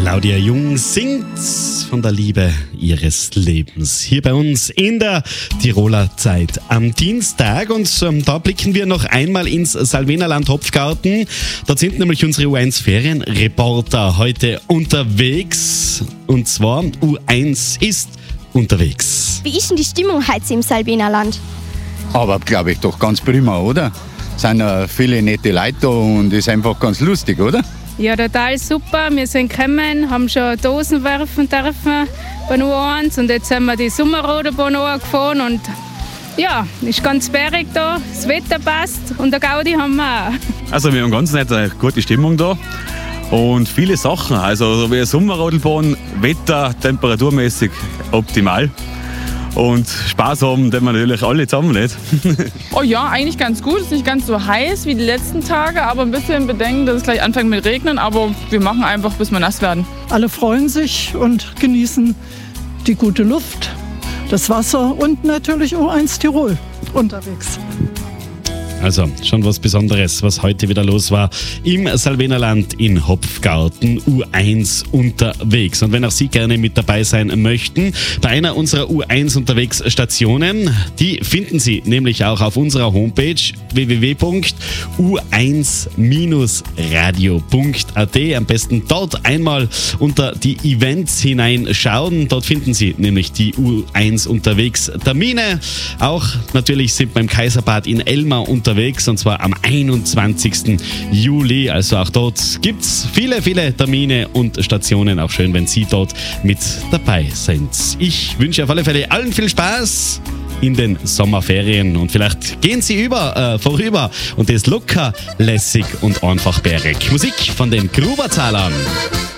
Claudia Jung singt von der Liebe ihres Lebens. Hier bei uns in der Tiroler Zeit am Dienstag. Und da blicken wir noch einmal ins Salvenerland Hopfgarten. Dort sind nämlich unsere U1-Ferienreporter heute unterwegs. Und zwar U1 ist unterwegs. Wie ist denn die Stimmung heute im Salvenerland? Aber glaube ich doch ganz prima, oder? Es sind viele nette Leute da und ist einfach ganz lustig, oder? Ja, total super. Wir sind gekommen, haben schon Dosen werfen dürfen bei U1 und jetzt sind wir die Sommerrodelbahn gefahren und ja, ist ganz bergig da, das Wetter passt und der Gaudi haben wir auch. Also wir haben ganz eine gute Stimmung da und viele Sachen, also so wie eine Sommerrodelbahn, Wetter, temperaturmäßig optimal. Und Spaß haben, den wir natürlich alle zusammen, nicht? Oh ja, eigentlich ganz gut. Es ist nicht ganz so heiß wie die letzten Tage, aber ein bisschen bedenken, dass es gleich anfängt mit Regnen. Aber wir machen einfach, bis wir nass werden. Alle freuen sich und genießen die gute Luft, das Wasser und natürlich U1 Tirol unterwegs. Also schon was Besonderes, was heute wieder los war im Salvenerland in Hopfgarten, U1 unterwegs. Und wenn auch Sie gerne mit dabei sein möchten, bei einer unserer U1 unterwegs Stationen, die finden Sie nämlich auch auf unserer Homepage www.u1-radio.at. Am besten dort einmal unter die Events hineinschauen. Dort finden Sie nämlich die U1 unterwegs Termine. Auch natürlich sind wir im Kaiserbad in Elmau unterwegs, und zwar am 21. Juli. Also auch dort gibt es viele, viele Termine und Stationen. Auch schön, wenn Sie dort mit dabei sind. Ich wünsche auf alle Fälle allen viel Spaß in den Sommerferien und vielleicht gehen Sie vorüber und das locker, lässig und einfach bärig. Musik von den Grubertalern.